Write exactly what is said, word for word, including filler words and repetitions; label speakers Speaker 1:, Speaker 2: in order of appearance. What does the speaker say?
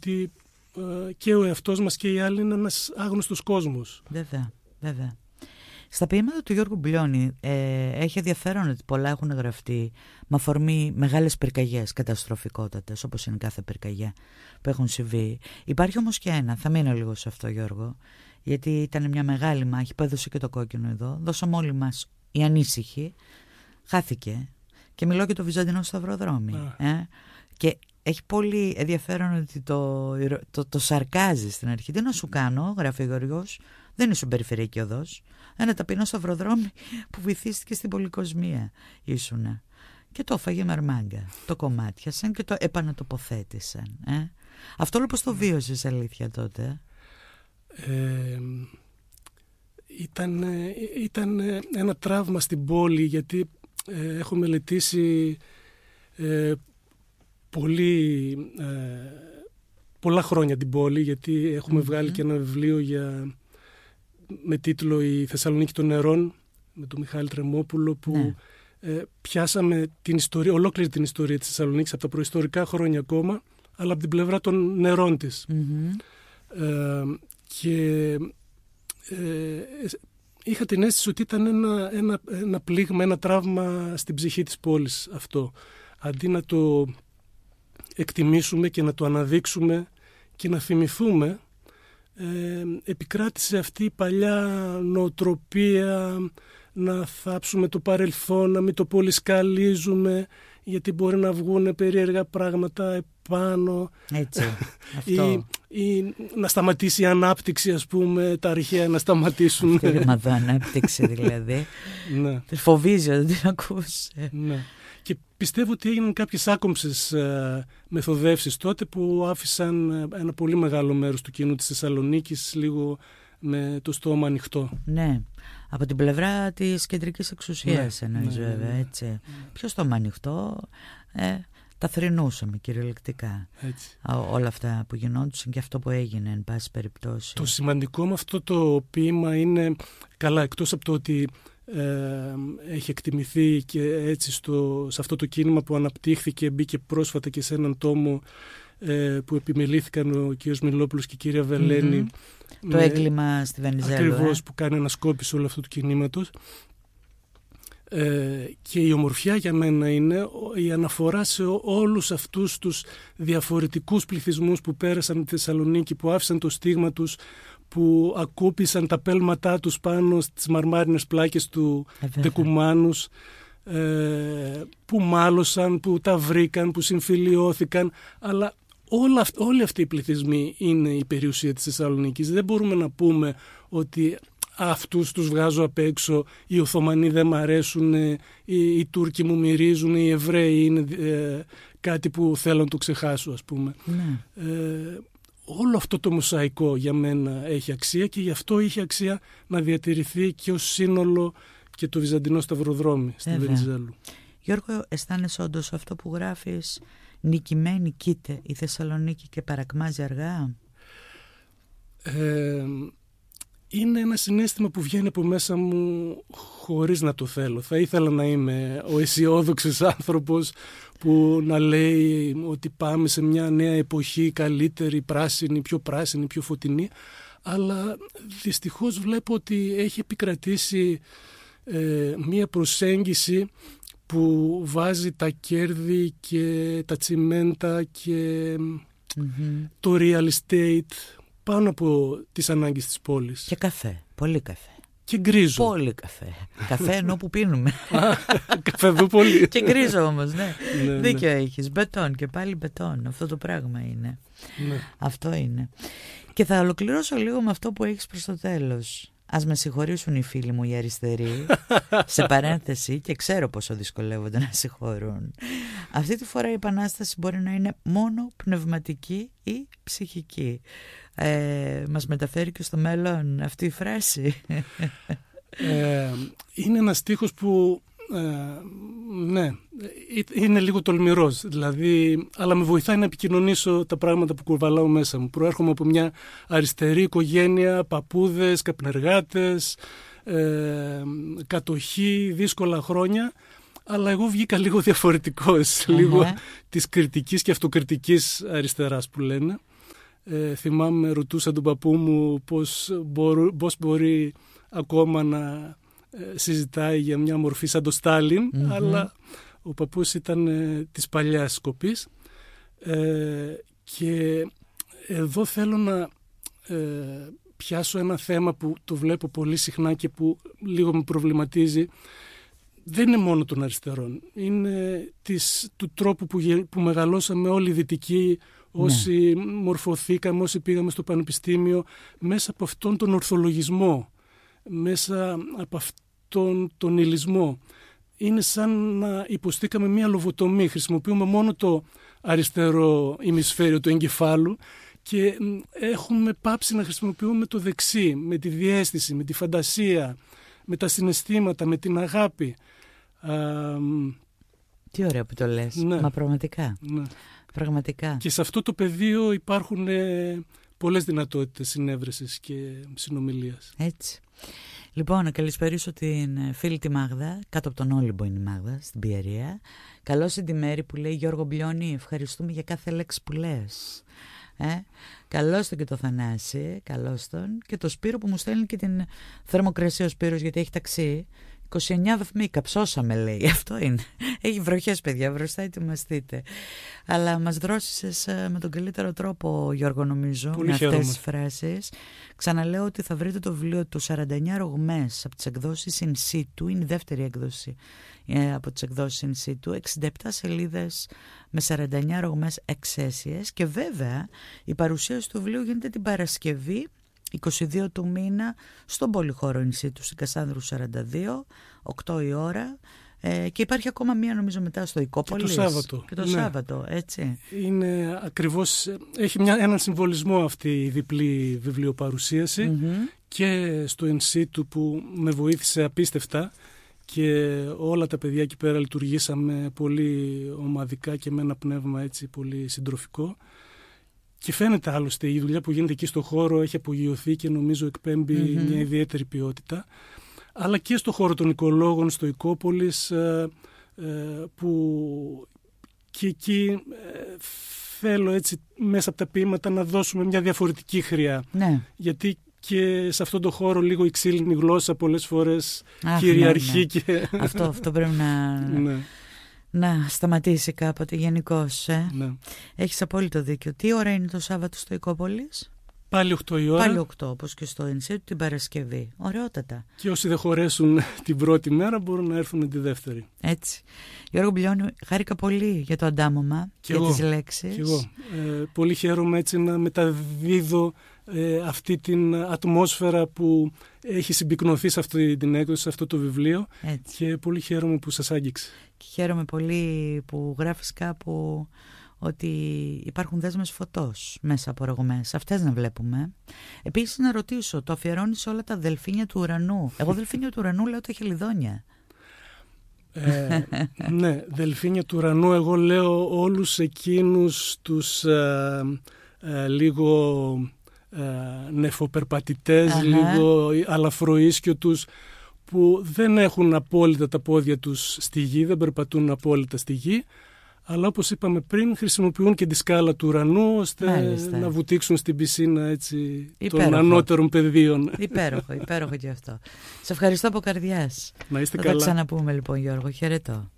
Speaker 1: ότι ε, και ο εαυτός μας και οι άλλοι είναι ένας άγνωστος κόσμος.
Speaker 2: Βέβαια, βέβαια. Στα ποίηματα του Γιώργου Μπλιώνη ε, έχει ενδιαφέρον ότι πολλά έχουν γραφτεί με αφορμή μεγάλες πυρκαγιές καταστροφικότατες, όπως είναι κάθε πυρκαγιά που έχουν συμβεί. Υπάρχει όμως και ένα, θα μείνω λίγο σε αυτό Γιώργο, γιατί ήταν μια μεγάλη μάχη που έδωσε και το κόκκινο εδώ. Δώσαμε όλοι μας οι ανήσυχοι, χάθηκε. Και μιλώ και το Βυζαντινό Σταυροδρόμι. Ε? Και έχει πολύ ενδιαφέρον ότι το, το, το σαρκάζει στην αρχή. Τι να σου κάνω, γράφει ο Γιώργος, δεν ήσουν περιφερειακή οδός. Ένα ταπεινό σταυροδρόμι που βυθίστηκε στην πολυκοσμία ήσουνα. Και το έφαγε με αρμάγκα. Το κομμάτιασαν και το επανατοποθέτησαν. Ε? Αυτό όλο πώς το βίωσες αλήθεια τότε?
Speaker 1: Ε, ήταν, ήταν ένα τραύμα στην πόλη, γιατί ε, έχω μελετήσει ε, πολύ, ε, πολλά χρόνια την πόλη, γιατί έχουμε mm-hmm. βγάλει και ένα βιβλίο για, με τίτλο «Η Θεσσαλονίκη των νερών» με τον Μιχάλη Τρεμόπουλο, που ναι. ε, πιάσαμε την ιστορία, ολόκληρη την ιστορία της Θεσσαλονίκης από τα προϊστορικά χρόνια ακόμα, αλλά από την πλευρά των νερών της. Mm-hmm. Ε, και ε, είχα την αίσθηση ότι ήταν ένα, ένα, ένα πλήγμα, ένα τραύμα στην ψυχή της πόλης αυτό. Αντί να το εκτιμήσουμε και να το αναδείξουμε και να θυμηθούμε, ε, επικράτησε αυτή η παλιά νοοτροπία να θάψουμε το παρελθόν, να μην το πολυσκαλίζουμε, γιατί μπορεί να βγουν περίεργα πράγματα επάνω. Έτσι, αυτό. Ή, ή να σταματήσει η ανάπτυξη, ας πούμε, τα αρχαία να σταματήσουν.
Speaker 2: Αυτή η ρημαδό ανάπτυξη δηλαδή.
Speaker 1: Ναι.
Speaker 2: Φοβίζει όταν την ακούς.
Speaker 1: Ναι. Και πιστεύω ότι έγιναν κάποιες άκομψες ε, μεθοδεύσεις τότε που άφησαν ένα πολύ μεγάλο μέρος του κοινού της Θεσσαλονίκης λίγο με το στόμα ανοιχτό.
Speaker 2: Ναι. Από την πλευρά της κεντρικής εξουσίας ναι, εννοείς ναι, βέβαια, ναι, έτσι. Ναι. Ποιο στόμα ανοιχτό, ε, τα θρηνούσαμε κυριολεκτικά. Έτσι. Όλα αυτά που γινόντουσαν και αυτό που έγινε, εν πάση περιπτώσει.
Speaker 1: Το σημαντικό με αυτό το ποίημα είναι, καλά, εκτός από το ότι ε, έχει εκτιμηθεί και έτσι στο, σε αυτό το κίνημα που αναπτύχθηκε, μπήκε πρόσφατα και σε έναν τόμο ε, που επιμελήθηκαν ο κ. Μιλόπουλος και η κυρία Βελένη.
Speaker 2: Mm-hmm. Το έγκλημα στη Βενιζέλου.
Speaker 1: Ακριβώς,
Speaker 2: ε?
Speaker 1: που κάνει ανασκόπηση όλου αυτού του κινήματος. Ε, και η ομορφιά για μένα είναι η αναφορά σε όλους αυτούς τους διαφορετικούς πληθυσμούς που πέρασαν τη Θεσσαλονίκη, που άφησαν το στίγμα τους, που ακούπησαν τα πέλματά τους πάνω στις μαρμάρινες πλάκες του Δεκουμάνους, ε, που μάλωσαν, που τα βρήκαν, που συμφιλιώθηκαν, αλλά όλα, όλοι αυτοί οι πληθυσμοί είναι η περιουσία της Θεσσαλονίκης. Δεν μπορούμε να πούμε ότι αυτούς τους βγάζω απ' έξω, οι Οθωμανοί δεν μ' αρέσουν, οι, οι Τούρκοι μου μυρίζουν, οι Εβραίοι είναι ε, κάτι που θέλω να το ξεχάσω, ας πούμε. Ναι. Ε, όλο αυτό το μοσαϊκό για μένα έχει αξία και γι' αυτό είχε αξία να διατηρηθεί και ως σύνολο και το Βυζαντινό Σταυροδρόμι στη Βενιζέλου.
Speaker 2: Γιώργο, αισθάνεσαι όντως αυτό που γράφεις, νικημένη κοίται η Θεσσαλονίκη και παρακμάζει αργά?
Speaker 1: Ε, είναι ένα συναίσθημα που βγαίνει από μέσα μου χωρίς να το θέλω. Θα ήθελα να είμαι ο αισιόδοξος άνθρωπος που να λέει ότι πάμε σε μια νέα εποχή, καλύτερη, πράσινη, πιο πράσινη, πιο φωτεινή, αλλά δυστυχώς βλέπω ότι έχει επικρατήσει ε, μια προσέγγιση που βάζει τα κέρδη και τα τσιμέντα και mm-hmm. το real estate πάνω από τις ανάγκες της πόλης.
Speaker 2: Και καφέ, πολύ καφέ.
Speaker 1: Και γκρίζο.
Speaker 2: Πολύ καφέ. Καφέ ενώ που πίνουμε.
Speaker 1: Καφέ εδώ πολύ.
Speaker 2: Και γκρίζο όμως, ναι.
Speaker 1: ναι
Speaker 2: Δίκιο
Speaker 1: ναι.
Speaker 2: έχεις. Μπετόν και πάλι μπετόν. Αυτό το πράγμα είναι.
Speaker 1: Ναι.
Speaker 2: Αυτό είναι. Και θα ολοκληρώσω λίγο με αυτό που έχεις προς το τέλος. Ας με συγχωρήσουν οι φίλοι μου οι αριστεροί, σε παρένθεση, και ξέρω πόσο δυσκολεύονται να συγχωρούν. Αυτή τη φορά η επανάσταση μπορεί να είναι μόνο πνευματική ή ψυχική. Ε, μας μεταφέρει και στο μέλλον αυτή η φράση.
Speaker 1: Ε, είναι ένας στίχος που ε, ναι, είναι λίγο τολμηρός, δηλαδή, αλλά με βοηθάει να επικοινωνήσω τα πράγματα που κουβαλάω μέσα μου. Προέρχομαι από μια αριστερή οικογένεια, παππούδες, καπνεργάτες, ε, κατοχή, δύσκολα χρόνια, αλλά εγώ βγήκα λίγο διαφορετικός, uh-huh. λίγο της κριτικής και αυτοκριτικής αριστεράς που λένε. Ε, θυμάμαι, ρωτούσα τον παππού μου πώς, μπορού, πώς μπορεί ακόμα να ε, συζητάει για μια μορφή σαν το Στάλιν, mm-hmm. αλλά ο παππούς ήταν ε, της παλιάς σκοπής. Ε, και εδώ θέλω να ε, πιάσω ένα θέμα που το βλέπω πολύ συχνά και που λίγο με προβληματίζει. Δεν είναι μόνο των αριστερών. Είναι της, του τρόπου που, που μεγαλώσαμε όλοι οι δυτικοί, όσοι ναι. μορφωθήκαμε, όσοι πήγαμε στο πανεπιστήμιο, μέσα από αυτόν τον ορθολογισμό, μέσα από αυτόν τον υλισμό. Είναι σαν να υποστήκαμε μία λοβοτομή. Χρησιμοποιούμε μόνο το αριστερό ημισφαίριο του εγκεφάλου και έχουμε πάψει να χρησιμοποιούμε το δεξί, με τη διαίσθηση, με τη φαντασία, με τα συναισθήματα, με την αγάπη. Α,
Speaker 2: τι ωραία που το λες, ναι. Μα πραγματικά.
Speaker 1: Ναι.
Speaker 2: Πραγματικά.
Speaker 1: Και σε αυτό το πεδίο υπάρχουν ε, πολλές δυνατότητες συνέβρεσης και συνομιλίας.
Speaker 2: Έτσι. Λοιπόν, να καλησπερίσω την φίλη τη Μάγδα, κάτω από τον Όλυμπο είναι η Μάγδα, στην Πιερία. Καλώς την τη Μέρη που λέει Γιώργο Μπλιώνη, ευχαριστούμε για κάθε λέξη που λες. Ε? Καλώς τον και το Θανάση, καλώς τον. Και το Σπύρο που μου στέλνει και την θερμοκρασία ο Σπύρος γιατί έχει ταξί. είκοσι εννιά βαθμοί, καψώσαμε λέει, αυτό είναι. Έχει βροχές παιδιά, μπροστά ετοιμαστείτε. Αλλά μας δρόσισες με τον καλύτερο τρόπο Γιώργο νομίζω,
Speaker 1: πολύ
Speaker 2: με
Speaker 1: χαίρομαι.
Speaker 2: Αυτές τις φράσεις. Ξαναλέω ότι θα βρείτε το βιβλίο του σαράντα εννιά ρογμές από τις εκδόσεις In Situ, είναι η δεύτερη έκδοση ε, από τις εκδόσεις In Situ, εξήντα επτά σελίδες με σαράντα εννιά ρογμές εξαίσιες και βέβαια η παρουσίαση του βιβλίου γίνεται την Παρασκευή είκοσι δύο του μήνα στον πολυχώρο In Situ στην Κασάνδρου σαράντα δύο, οκτώ η ώρα ε, και υπάρχει ακόμα μία νομίζω μετά στο Οικόπολης.
Speaker 1: Και το Σάββατο.
Speaker 2: Και το
Speaker 1: ναι.
Speaker 2: Σάββατο, έτσι.
Speaker 1: Είναι ακριβώς, έχει μια, έναν συμβολισμό αυτή η διπλή βιβλιοπαρουσίαση mm-hmm. και στο In Situ που με βοήθησε απίστευτα και όλα τα παιδιά εκεί πέρα λειτουργήσαμε πολύ ομαδικά και με ένα πνεύμα έτσι πολύ συντροφικό. Και φαίνεται άλλωστε η δουλειά που γίνεται εκεί στο χώρο έχει απογειωθεί και νομίζω εκπέμπει mm-hmm. μια ιδιαίτερη ποιότητα. Αλλά και στο χώρο των οικολόγων, στο Οικόπολης, ε, ε, που και εκεί ε, θέλω έτσι μέσα από τα ποίηματα να δώσουμε μια διαφορετική χρειά.
Speaker 2: Ναι.
Speaker 1: Γιατί και σε αυτόν τον χώρο λίγο η ξύλινη γλώσσα πολλές φορές
Speaker 2: Αχ,
Speaker 1: κυριαρχεί.
Speaker 2: Ναι, ναι.
Speaker 1: Και...
Speaker 2: αυτό, αυτό πρέπει να...
Speaker 1: ναι.
Speaker 2: Να σταματήσει κάποτε γενικώς. Ε.
Speaker 1: Ναι.
Speaker 2: Έχεις απόλυτο δίκιο. Τι ώρα είναι το Σάββατο στο Οικόπολης?
Speaker 1: Πάλι οκτώ η ώρα.
Speaker 2: Πάλι οκτώ, όπως και στο In Situ την Παρασκευή. Ωραιότατα.
Speaker 1: Και όσοι δεν χωρέσουν την πρώτη μέρα μπορούν να έρθουν τη δεύτερη.
Speaker 2: Έτσι. Γιώργο Μπλιώνη, χάρηκα πολύ για το αντάμωμα και για εγώ, τις λέξεις.
Speaker 1: Και εγώ. Ε, πολύ χαίρομαι έτσι να μεταδίδω ε, αυτή την ατμόσφαιρα που έχει συμπυκνωθεί σε αυτή την έκδοση, σε αυτό το βιβλίο.
Speaker 2: Έτσι.
Speaker 1: Και πολύ χαίρομαι που σας άγγιξε.
Speaker 2: Και χαίρομαι πολύ που γράφεις κάπου ότι υπάρχουν δέσμες φωτός μέσα από ρογμές. Αυτές να βλέπουμε. Επίσης να ρωτήσω, το αφιερώνεις σε όλα τα δελφίνια του ουρανού. Εγώ δελφίνια του ουρανού λέω τα χελιδόνια.
Speaker 1: Ε, ναι, δελφίνια του ουρανού εγώ λέω όλους εκείνους τους ε, ε, λίγο ε, νεφοπερπατητές,
Speaker 2: Αχα.
Speaker 1: λίγο αλαφροίσκιωτους που δεν έχουν απόλυτα τα πόδια τους στη γη, δεν περπατούν απόλυτα στη γη, αλλά όπως είπαμε πριν χρησιμοποιούν και τη σκάλα του ουρανού ώστε Μάλιστα. να βουτήξουν στην πισίνα έτσι, των ανώτερων πεδίων.
Speaker 2: Υπέροχο, υπέροχο και αυτό. Σε ευχαριστώ από καρδιάς.
Speaker 1: Να είστε
Speaker 2: Θα
Speaker 1: καλά.
Speaker 2: τα ξαναπούμε λοιπόν Γιώργο, χαιρετώ.